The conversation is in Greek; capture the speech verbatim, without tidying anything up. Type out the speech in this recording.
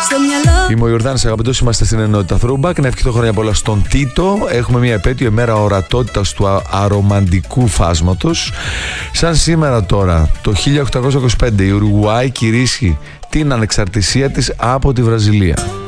Είμαι ο Ιορδάνης, αγαπητός, είμαστε στην ενότητα Throwback. Να ευχηθώ χρόνια πολλά στον Τίτο. Έχουμε μια επέτειο, ημέρα ορατότητας του α- αρομαντικού φάσματος. Σαν σήμερα τώρα, το χίλια οκτακόσια είκοσι πέντε, η Ουρουγουάη κηρύσσει την ανεξαρτησία της από τη Βραζιλία.